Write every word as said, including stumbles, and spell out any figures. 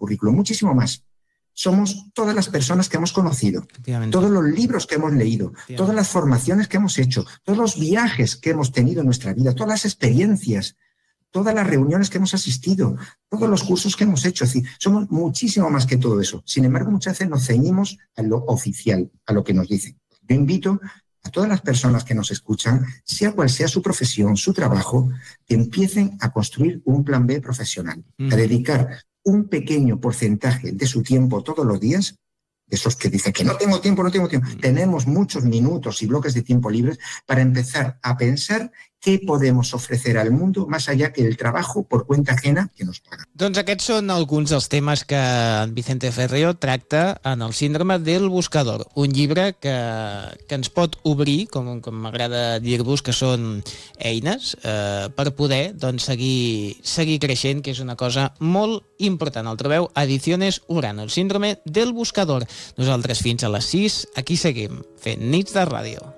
currículum, muchísimo más. Somos todas las personas que hemos conocido, todos los libros que hemos leído, todas las formaciones que hemos hecho, todos los viajes que hemos tenido en nuestra vida, todas las experiencias, todas las reuniones que hemos asistido, todos los cursos que hemos hecho. Es decir, somos muchísimo más que todo eso. Sin embargo, muchas veces nos ceñimos a lo oficial, a lo que nos dicen. Yo invito a todas las personas que nos escuchan, sea cual sea su profesión, su trabajo, que empiecen a construir un plan B profesional, mm. a dedicar un pequeño porcentaje de su tiempo todos los días, esos que dicen que no tengo tiempo, no tengo tiempo. Mm. Tenemos muchos minutos y bloques de tiempo libres para empezar a pensar què podemos ofrecer al mundo más allá que el trabajo por cuenta ajena que nos paga. Doncs aquests són alguns dels temes que en Vicente Ferrero tracta en el síndrome del buscador, un llibre que, que ens pot obrir, com, com m'agrada dir-vos, que són eines eh, per poder doncs, seguir, seguir creixent, que és una cosa molt important. El trobeu a Ediciones Urano, el síndrome del buscador. Nosaltres fins a les sis, aquí seguim, fent Nits de Ràdio.